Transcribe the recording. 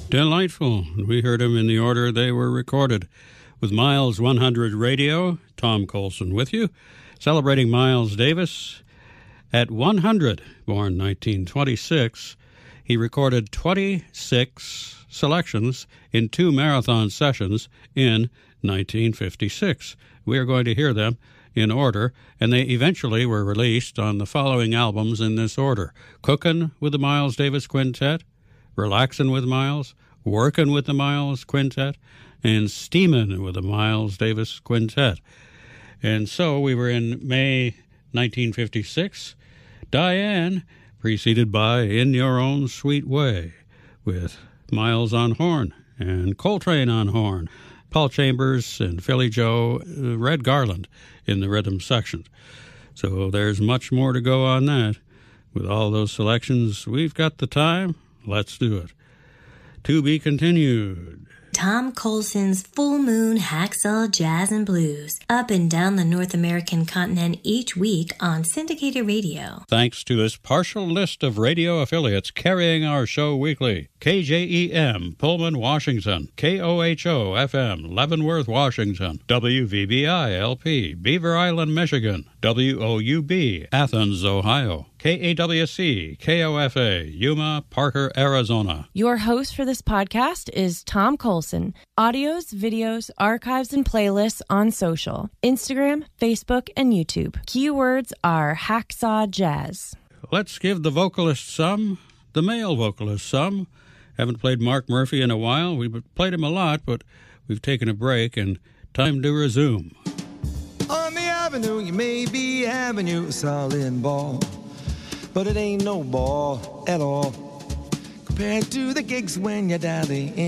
Delightful. We heard them in the order they were recorded. With Miles 100 Radio, Tom Colson with you, celebrating Miles Davis. At 100, born 1926, he recorded 26 selections in 2 marathon sessions in 1956. We are going to hear them in order, and they eventually were released on the following albums in this order: Cookin' with the Miles Davis Quintet, Relaxin' with Miles, Workin' with the Miles Quintet, and Steamin' with the Miles Davis Quintet. And so we were in May 1956. Diane, preceded by In Your Own Sweet Way, with Miles on horn and Coltrane on horn, Paul Chambers and Philly Joe, Red Garland in the rhythm section. So there's much more to go on that. With all those selections, we've got the time. Let's do it. To be continued. Tom Colson's Full Moon Hacksaw Jazz and Blues, up and down the North American continent each week on syndicated radio. Thanks to this partial list of radio affiliates carrying our show weekly: KJEM, Pullman, Washington; KOHO FM, Leavenworth, Washington; WVBI LP, Beaver Island, Michigan; WOUB, Athens, Ohio; KAWC, KOFA, Yuma, Parker, Arizona. Your host for this podcast is Tom Colson. Audios, videos, archives, and playlists on social: Instagram, Facebook, and YouTube. Keywords are Hacksaw Jazz. Let's give the vocalist some, the male vocalist some. Haven't played Mark Murphy in a while. We've played him a lot, but we've taken a break, and time to resume. On the avenue, you may be having you a solid ball, but it ain't no ball at all compared to the gigs when you're dialing in.